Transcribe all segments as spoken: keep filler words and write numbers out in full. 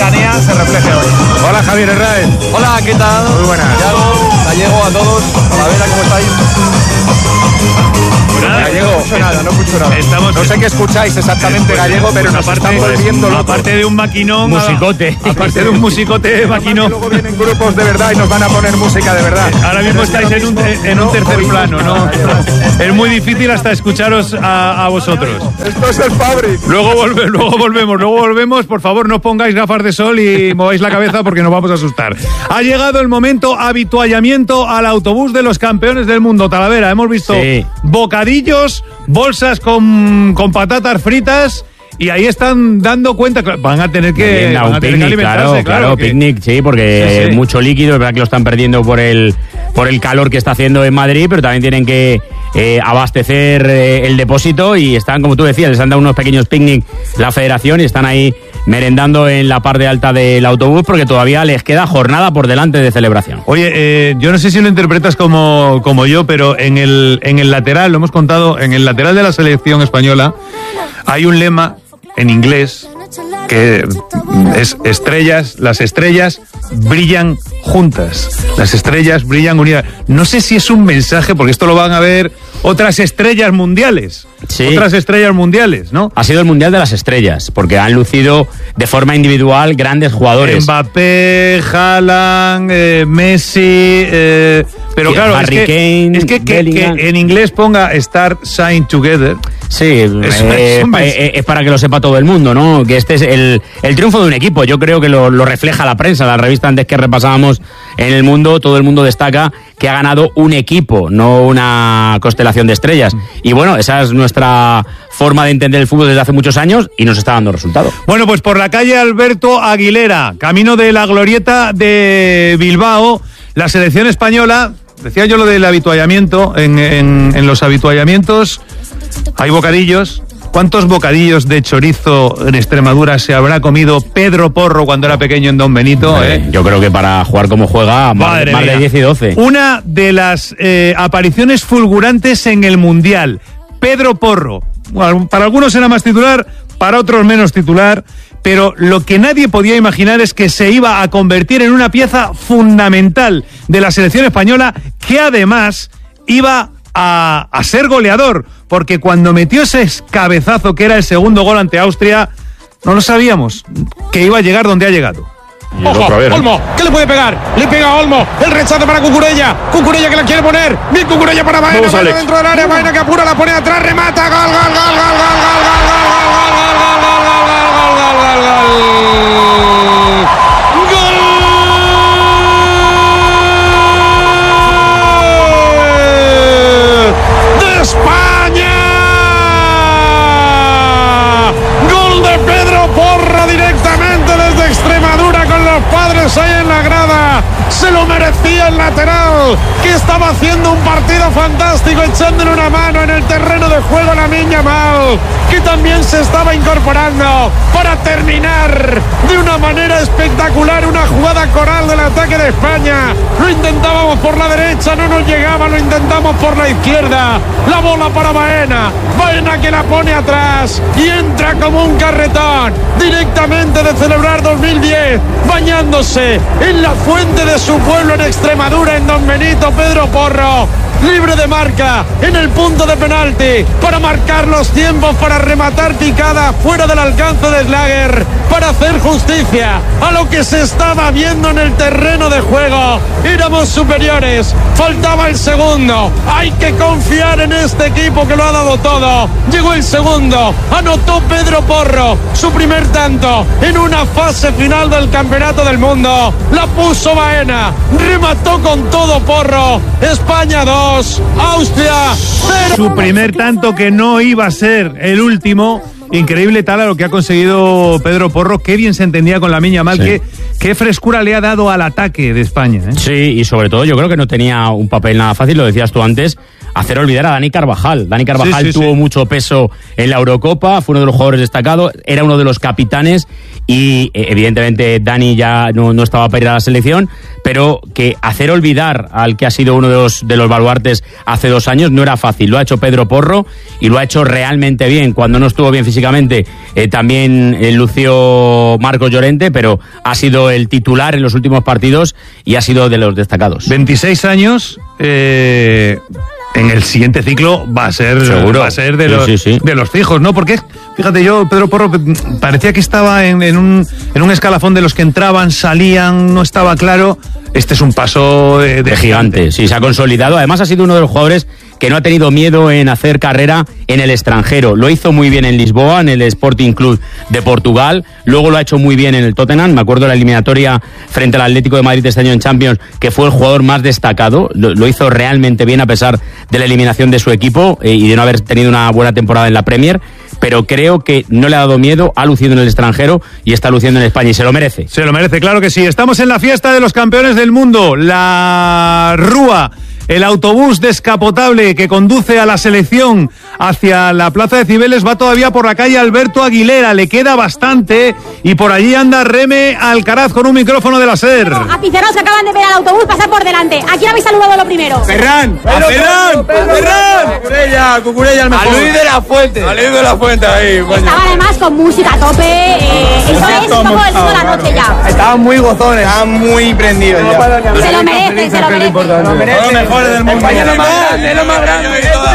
cercanía se refleje hoy. Hola, Javier Herráez. Hola, ¿qué tal? Muy buenas. Yago, Gallego, a todos. Talavera, ¿cómo estáis? Nada, Gallego, no escucho nada, no escucho nada. Estamos no sé qué escucháis exactamente, Gallego, pero nos aparte, están volviendo locos. Aparte de un maquinón, musicote. Aparte de un musicote maquinón. Luego vienen grupos de verdad y nos van a poner música de verdad. Ahora mismo estáis en un, en un tercer plano, ¿no? Es muy difícil hasta escucharos a, a vosotros. Esto es el Fabric. Luego, volve, luego volvemos, luego volvemos. Por favor, no os pongáis gafas de sol y mováis la cabeza porque nos vamos a asustar. Ha llegado el momento habituallamiento al autobús de los campeones del mundo. Talavera, hemos visto sí. bocadillos, bolsas con, con patatas fritas. Y ahí están dando cuenta, van a tener que, Merienda, van a tener picnic, que alimentarse. Claro, claro, claro que... picnic, sí, porque sí, sí. mucho líquido, es verdad que lo están perdiendo por el por el calor que está haciendo en Madrid, pero también tienen que eh, abastecer eh, el depósito y están, como tú decías, les han dado unos pequeños picnic la federación y están ahí merendando en la parte alta del autobús porque todavía les queda jornada por delante de celebración. Oye, eh, yo no sé si lo interpretas como, como yo, pero en el, en el lateral, lo hemos contado, en el lateral de la selección española hay un lema en inglés que es estrellas, las estrellas brillan juntas, las estrellas brillan unidas. No sé si es un mensaje, porque esto lo van a ver otras estrellas mundiales. Sí. Otras estrellas mundiales, ¿no? Ha sido el Mundial de las Estrellas, porque han lucido de forma individual grandes jugadores. Mbappé, Haaland, eh, Messi, eh, pero sí, claro, Harry es que, Kane, es que, que, que en inglés ponga Start Shine Together. Sí, es, eh, es, es para que lo sepa todo el mundo, ¿no? Que este es el, el triunfo de un equipo. Yo creo que lo, lo refleja la prensa, la revista antes que repasábamos en el mundo, todo el mundo destaca que ha ganado un equipo, no una constelación de estrellas. Y bueno, esa es nuestra forma de entender el fútbol desde hace muchos años y nos está dando resultado. Bueno, pues por la calle Alberto Aguilera, camino de la Glorieta de Bilbao, la selección española, decía yo lo del habituallamiento, en, en, en los habituallamientos hay bocadillos. ¿Cuántos bocadillos de chorizo en Extremadura se habrá comido Pedro Porro cuando era pequeño en Don Benito? Hombre, eh? Yo creo que para jugar como juega, más, más de diez y doce. Una de las eh, apariciones fulgurantes en el Mundial. Pedro Porro. Bueno, para algunos era más titular, para otros menos titular, pero lo que nadie podía imaginar es que se iba a convertir en una pieza fundamental de la selección española, que además iba a, a ser goleador, porque cuando metió ese cabezazo que era el segundo gol ante Austria, no lo sabíamos, que iba a llegar donde ha llegado. Ojo, Olmo, ¿qué le puede pegar? Le pega a Olmo, el rechazo para Cucurella, Cucurella que la quiere poner, bien Cucurella para Baena, Baena dentro del área, Baena que apura, la pone atrás, remata, gol, gol, gol, gol, gol, gol, gol, gol, gol, gol, gol, ahí en la grada, se lo merecía el lateral, que estaba haciendo un partido fantástico, echándole una mano en el terreno de juego a Lamine Yamal, que también se estaba incorporando para terminar de una manera espectacular una jugada coral del ataque de España. Lo intentábamos por la derecha, no nos llegaba, lo intentamos por la izquierda, la bola para Baena, Baena que la pone atrás y entra como un carretón directamente de celebrar dos mil diez, bañándose en la fuente de su pueblo en Extremadura, en Don Benito. Pedro Porro, libre de marca en el punto de penalti para marcar los tiempos, para rematar picada fuera del alcance de Slager, para hacer justicia a lo que se estaba viendo en el terreno de juego. Éramos superiores, faltaba el segundo, hay que confiar en este equipo que lo ha dado todo. Llegó el segundo, anotó Pedro Porro su primer tanto en una fase final del Campeonato del Mundo, la puso Baena, remató con todo Porro. España dos, Austria cero. Su primer tanto, que no iba a ser el último. Increíble tal a lo que ha conseguido Pedro Porro. Qué bien se entendía con Lamine Yamal, sí. qué, qué frescura le ha dado al ataque de España, ¿eh? Sí, y sobre todo yo creo que no tenía un papel nada fácil, lo decías tú antes, hacer olvidar a Dani Carvajal. Dani Carvajal sí, sí, tuvo sí. mucho peso en la Eurocopa, fue uno de los jugadores destacados, era uno de los capitanes y evidentemente Dani ya no, no estaba para ir a la selección, pero que hacer olvidar al que ha sido uno de los, de los baluartes hace dos años no era fácil. Lo ha hecho Pedro Porro y lo ha hecho realmente bien. Cuando no estuvo bien físicamente eh, también eh, lució Marcos Llorente, pero ha sido el titular en los últimos partidos y ha sido de los destacados. veintiséis años, eh, en el siguiente ciclo va a ser, seguro, va a ser de, sí, los, sí, sí. de los fijos, ¿no? Porque, fíjate, yo, Pedro Porro, parecía que estaba en, en, un, en un escalafón de los que entraban, salían, no estaba claro. Este es un paso de, de, de gigante. gigante. Sí, se ha consolidado. Además ha sido uno de los jugadores que no ha tenido miedo en hacer carrera en el extranjero. Lo hizo muy bien en Lisboa, en el Sporting Club de Portugal. Luego lo ha hecho muy bien en el Tottenham. Me acuerdo de la eliminatoria frente al Atlético de Madrid este año en Champions, que fue el jugador más destacado. Lo, lo hizo realmente bien a pesar de la eliminación de su equipo eh, y de no haber tenido una buena temporada en la Premier. Pero creo que no le ha dado miedo, ha lucido en el extranjero y está luciendo en España y se lo merece. Se lo merece, claro que sí. Estamos en la fiesta de los campeones del mundo. La Rúa, el autobús descapotable que conduce a la selección hacia la plaza de Cibeles, va todavía por la calle Alberto Aguilera. Le queda bastante y por allí anda Reme Alcaraz con un micrófono de la SER. Aficionados que acaban de ver al autobús pasar por delante. ¿A quién habéis saludado lo primero? Ferran, a Ferran, Ferran. Cucurella, Cucurella el mejor. A Luis de la Fuente. A Luis de la Fuente ahí. Coño. Estaban además con música a tope. Eh, eso es un poco el mundo de la noche ya. Estaban muy gozones, estaban muy prendidos ya. Se lo merece, se lo merece. Lo merece. Los mejores del mundo. España es lo más grande, es lo más grande.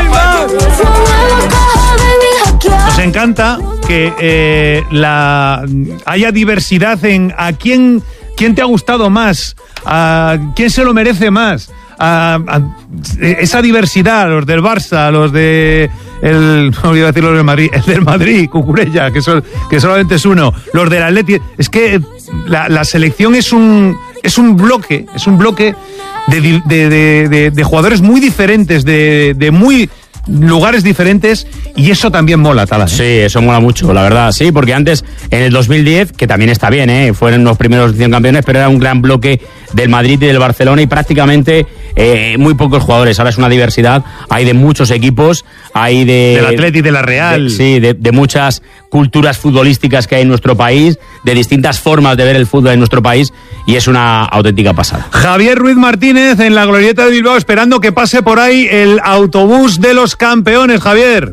Nos encanta que eh, la haya diversidad en a quién, quién te ha gustado más, a quién se lo merece más. A, a, esa diversidad, los del Barça, los de el, no iba a decir los del Madrid, el del Madrid, Cucurella, que, son, que solamente es uno, los del Atleti, es que la, la selección es un es un bloque, es un bloque de, de, de, de, de jugadores muy diferentes, de, de muy lugares diferentes, y eso también mola, Tala, ¿eh? Sí, eso mola mucho, la verdad, sí, porque antes, en el dos mil diez, que también está bien, ¿eh? Fueron los primeros cien campeones, pero era un gran bloque del Madrid y del Barcelona y prácticamente eh, muy pocos jugadores. Ahora es una diversidad, hay de muchos equipos, hay de... Del Atleti, de la Real. De, sí, de, de muchas culturas futbolísticas que hay en nuestro país, de distintas formas de ver el fútbol en nuestro país, y es una auténtica pasada. Javier Ruiz Martínez en la Glorieta de Bilbao, esperando que pase por ahí el autobús de los campeones, Javier.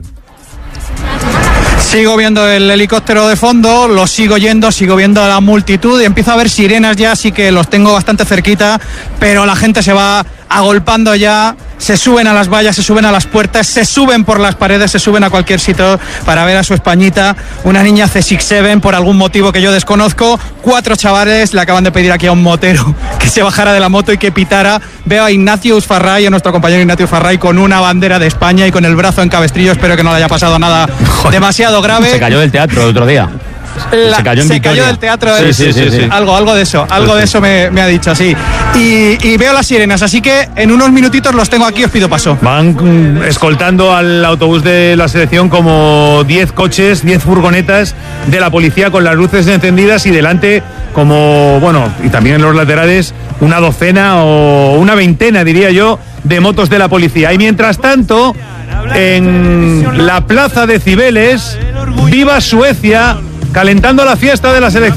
Sigo viendo el helicóptero de fondo, lo sigo yendo, sigo viendo a la multitud y empiezo a ver sirenas ya, así que los tengo bastante cerquita, pero la gente se va agolpando ya, se suben a las vallas, se suben a las puertas, se suben por las paredes, se suben a cualquier sitio para ver a su Españita, una niña C seis siete por algún motivo que yo desconozco, cuatro chavales le acaban de pedir aquí a un motero que se bajara de la moto y que pitara. Veo a Ignatius Farray, a nuestro compañero Ignatius Farray, con una bandera de España y con el brazo en cabestrillo, espero que no le haya pasado nada demasiado grave. Se cayó del teatro el otro día. La, se cayó, en se cayó del teatro, sí, el, sí, sí, sí. algo, algo de eso, algo de eso me, me ha dicho, sí. Y, y veo las sirenas, así que en unos minutitos los tengo aquí, os pido paso. Van mm, escoltando al autobús de la selección como diez coches, diez furgonetas de la policía con las luces encendidas y delante como, bueno, y también en los laterales, una docena o una veintena, diría yo, de motos de la policía. Y mientras tanto, en la plaza de Cibeles, viva Suecia, calentando la fiesta de la selección.